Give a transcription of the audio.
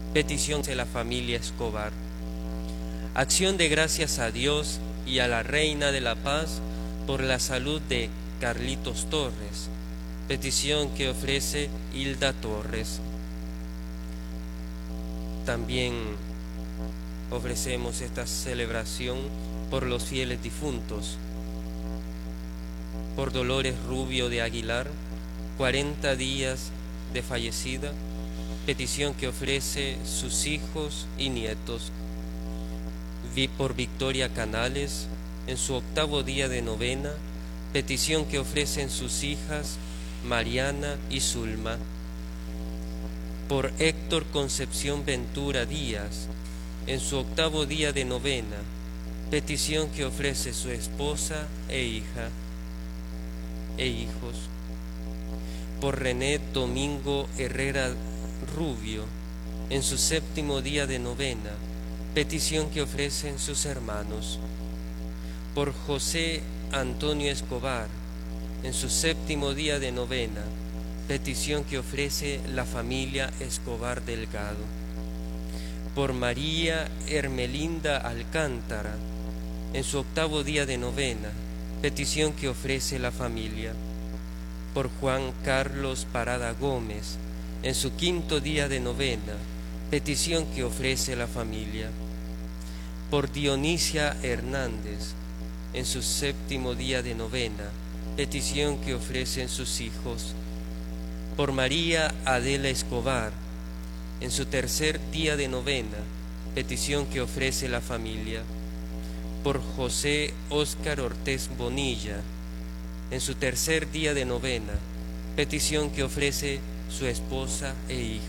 petición de la familia Escobar. Acción de gracias a Dios y a la Reina de la Paz por la salud de Carlitos Torres, petición que ofrece Hilda Torres. También ofrecemos esta celebración por los fieles difuntos. Por Dolores Rubio de Aguilar, 40 días de fallecida, petición que ofrece sus hijos y nietos. Por Victoria Canales, en su 8º día de novena, petición que ofrecen sus hijas Mariana y Zulma. Por Héctor Concepción Ventura Díaz, en su 8º día de novena, petición que ofrece su esposa e hija e hijos. Por René Domingo Herrera Rubio, en su 7º día de novena, petición que ofrecen sus hermanos. Por José Antonio Escobar, en su 7º día de novena, petición que ofrece la familia Escobar Delgado. Por María Hermelinda Alcántara, en su 8º día de novena, petición que ofrece la familia. Por Juan Carlos Parada Gómez, en su 5º día de novena, petición que ofrece la familia. Por Dionisia Hernández, en su 7º día de novena, petición que ofrecen sus hijos. Por María Adela Escobar, en su 3er día de novena, petición que ofrece la familia. Por José Óscar Ortiz Bonilla, en su 3er día de novena, petición que ofrece su esposa e hijos.